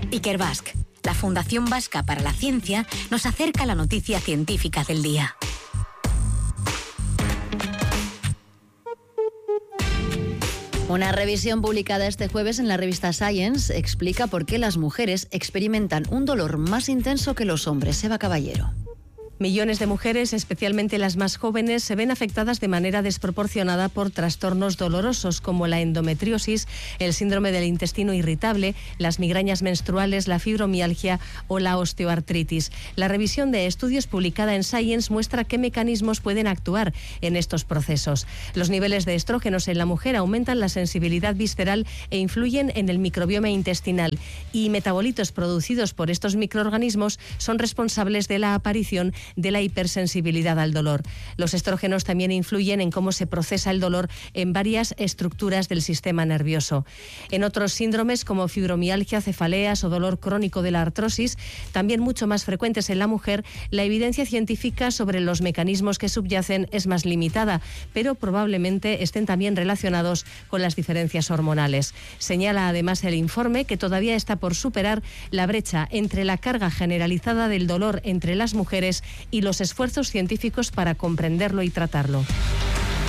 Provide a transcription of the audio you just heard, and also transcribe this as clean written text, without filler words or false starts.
Ikerbasque, la Fundación Vasca para la Ciencia, nos acerca a la noticia científica del día. Una revisión publicada este jueves en la revista Science explica por qué las mujeres experimentan un dolor más intenso que los hombres. Eva Caballero. Millones de mujeres, especialmente las más jóvenes, se ven afectadas de manera desproporcionada por trastornos dolorosos como la endometriosis, el síndrome del intestino irritable, las migrañas menstruales, la fibromialgia o la osteoartritis. La revisión de estudios publicada en Science muestra qué mecanismos pueden actuar en estos procesos. Los niveles de estrógenos en la mujer aumentan la sensibilidad visceral e influyen en el microbioma intestinal, y metabolitos producidos por estos microorganismos son responsables de la aparición de la hipersensibilidad al dolor. Los estrógenos también influyen en cómo se procesa el dolor en varias estructuras del sistema nervioso. En otros síndromes como fibromialgia, cefaleas o dolor crónico de la artrosis, también mucho más frecuentes en la mujer, la evidencia científica sobre los mecanismos que subyacen es más limitada, pero probablemente estén también relacionados con las diferencias hormonales. Señala además el informe que todavía está por superar la brecha entre la carga generalizada del dolor entre las mujeres y los esfuerzos científicos para comprenderlo y tratarlo.